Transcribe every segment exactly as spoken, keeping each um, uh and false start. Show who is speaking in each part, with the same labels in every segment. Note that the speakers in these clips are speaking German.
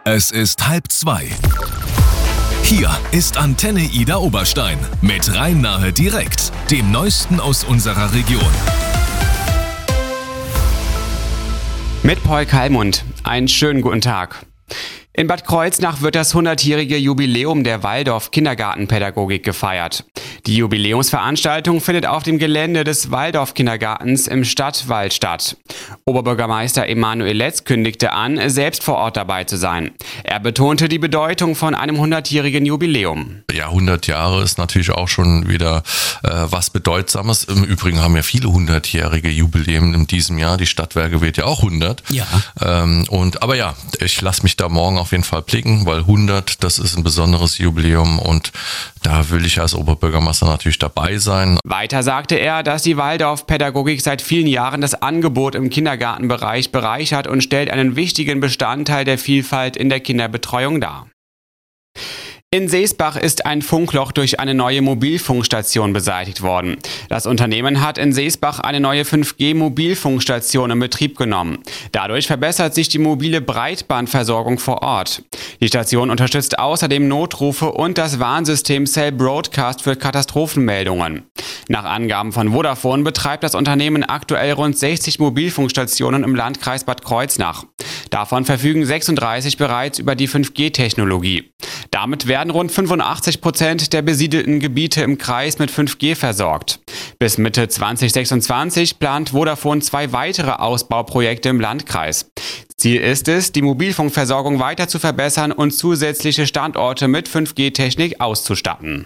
Speaker 1: Es ist halb zwei. Hier ist Antenne Ida Oberstein mit Rhein-Nahe direkt, dem Neuesten aus unserer Region.
Speaker 2: Mit Paul Kallmund. Einen schönen guten Tag. In Bad Kreuznach wird das hundertjährige Jubiläum der Waldorf-Kindergartenpädagogik gefeiert. Die Jubiläumsveranstaltung findet auf dem Gelände des Waldorf-Kindergartens im Stadtwald statt. Oberbürgermeister Emanuel Letz kündigte an, selbst vor Ort dabei zu sein. Er betonte die Bedeutung von einem hundertjährigen Jubiläum.
Speaker 3: Ja, hundert Jahre ist natürlich auch schon wieder äh, was Bedeutsames. Im Übrigen haben ja viele hundertjährige Jubiläen in diesem Jahr. Die Stadtwerke wird ja auch hundert.
Speaker 2: Ja.
Speaker 3: Ähm, und, aber ja, ich lasse mich da morgen auf jeden Fall blicken, weil hundert, das ist ein besonderes Jubiläum und da will ich als Oberbürgermeister natürlich dabei sein.
Speaker 2: Weiter sagte er, dass die Waldorf-Pädagogik seit vielen Jahren das Angebot im Kindergartenbereich bereichert und stellt einen wichtigen Bestandteil der Vielfalt in der Kinderbetreuung dar. In Seesbach ist ein Funkloch durch eine neue Mobilfunkstation beseitigt worden. Das Unternehmen hat in Seesbach eine neue fünf G Mobilfunkstation in Betrieb genommen. Dadurch verbessert sich die mobile Breitbandversorgung vor Ort. Die Station unterstützt außerdem Notrufe und das Warnsystem Cell Broadcast für Katastrophenmeldungen. Nach Angaben von Vodafone betreibt das Unternehmen aktuell rund sechzig Mobilfunkstationen im Landkreis Bad Kreuznach. Davon verfügen sechsunddreißig bereits über die fünf G Technologie. Damit werden rund fünfundachtzig Prozent der besiedelten Gebiete im Kreis mit fünf G versorgt. Bis Mitte zwanzig sechsundzwanzig plant Vodafone zwei weitere Ausbauprojekte im Landkreis. Ziel ist es, die Mobilfunkversorgung weiter zu verbessern und zusätzliche Standorte mit fünf G Technik auszustatten.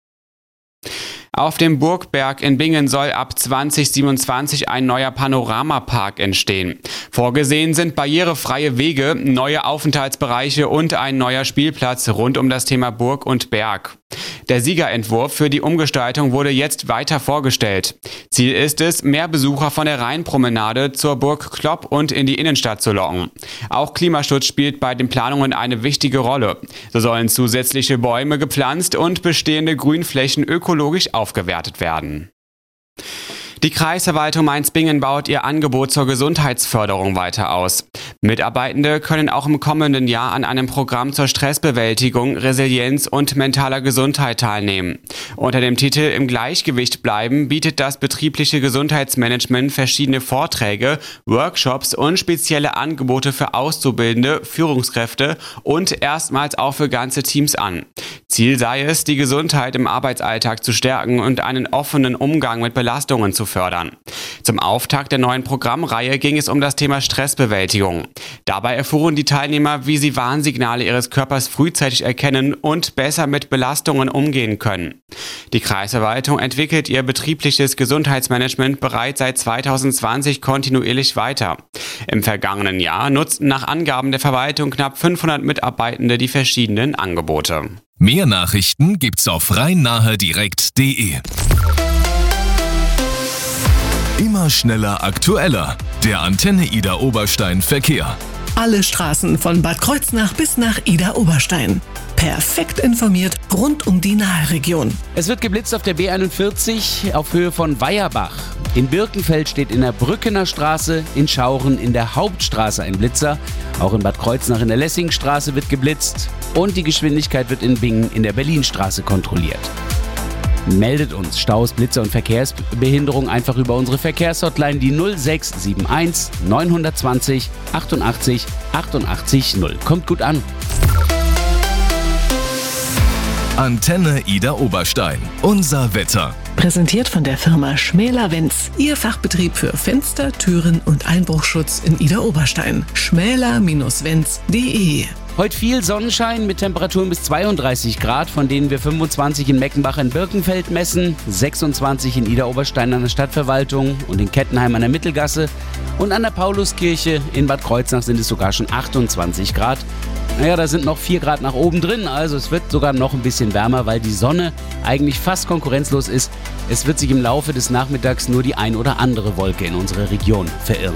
Speaker 2: Auf dem Burgberg in Bingen soll ab zwanzig siebenundzwanzig ein neuer Panoramapark entstehen. Vorgesehen sind barrierefreie Wege, neue Aufenthaltsbereiche und ein neuer Spielplatz rund um das Thema Burg und Berg. Der Siegerentwurf für die Umgestaltung wurde jetzt weiter vorgestellt. Ziel ist es, mehr Besucher von der Rheinpromenade zur Burg Klopp und in die Innenstadt zu locken. Auch Klimaschutz spielt bei den Planungen eine wichtige Rolle. So sollen zusätzliche Bäume gepflanzt und bestehende Grünflächen ökologisch aufgewertet werden. Die Kreisverwaltung Mainz-Bingen baut ihr Angebot zur Gesundheitsförderung weiter aus. Mitarbeitende können auch im kommenden Jahr an einem Programm zur Stressbewältigung, Resilienz und mentaler Gesundheit teilnehmen. Unter dem Titel Im Gleichgewicht bleiben bietet das betriebliche Gesundheitsmanagement verschiedene Vorträge, Workshops und spezielle Angebote für Auszubildende, Führungskräfte und erstmals auch für ganze Teams an. Ziel sei es, die Gesundheit im Arbeitsalltag zu stärken und einen offenen Umgang mit Belastungen zu fördern. Zum Auftakt der neuen Programmreihe ging es um das Thema Stressbewältigung. Dabei erfuhren die Teilnehmer, wie sie Warnsignale ihres Körpers frühzeitig erkennen und besser mit Belastungen umgehen können. Die Kreisverwaltung entwickelt ihr betriebliches Gesundheitsmanagement bereits seit zweitausendzwanzig kontinuierlich weiter. Im vergangenen Jahr nutzten nach Angaben der Verwaltung knapp fünfhundert Mitarbeitende die verschiedenen Angebote.
Speaker 1: Mehr Nachrichten gibt's auf rhein-nahe direkt punkt de. Immer schneller, aktueller. Der Antenne Ida Oberstein Verkehr.
Speaker 4: Alle Straßen von Bad Kreuznach bis nach Ida Oberstein. Perfekt informiert rund um die Nahe-Region.
Speaker 5: Es wird geblitzt auf der B einundvierzig auf Höhe von Weierbach. In Birkenfeld steht in der Brückener Straße, in Schauren in der Hauptstraße ein Blitzer. Auch in Bad Kreuznach in der Lessingstraße wird geblitzt. Und die Geschwindigkeit wird in Bingen in der Berlinstraße kontrolliert. Meldet uns Staus, Blitzer und Verkehrsbehinderung einfach über unsere Verkehrshotline, die null sechs sieben eins neun zwei null achtundachtzig achtundachtzig null. Kommt gut an.
Speaker 1: Antenne Ida Oberstein. Unser Wetter.
Speaker 4: Präsentiert von der Firma Schmäler-Wenz. Ihr Fachbetrieb für Fenster, Türen und Einbruchschutz in Ida Oberstein. schmäler Wenz punkt de.
Speaker 5: Heute viel Sonnenschein mit Temperaturen bis zweiunddreißig Grad, von denen wir fünfundzwanzig in Meckenbach in Birkenfeld messen, sechsundzwanzig in Ida Oberstein an der Stadtverwaltung und in Kettenheim an der Mittelgasse. Und an der Pauluskirche in Bad Kreuznach sind es sogar schon achtundzwanzig Grad. Naja, da sind noch vier Grad nach oben drin, also es wird sogar noch ein bisschen wärmer, weil die Sonne eigentlich fast konkurrenzlos ist. Es wird sich im Laufe des Nachmittags nur die ein oder andere Wolke in unserer Region verirren.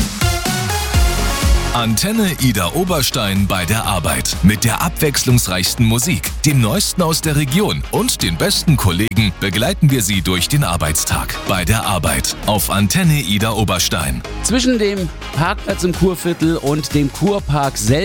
Speaker 1: Antenne Ida Oberstein bei der Arbeit. Mit der abwechslungsreichsten Musik, dem Neuesten aus der Region und den besten Kollegen begleiten wir Sie durch den Arbeitstag. Bei der Arbeit auf Antenne Ida Oberstein.
Speaker 5: Zwischen dem Parkplatz im Kurviertel und dem Kurpark selbst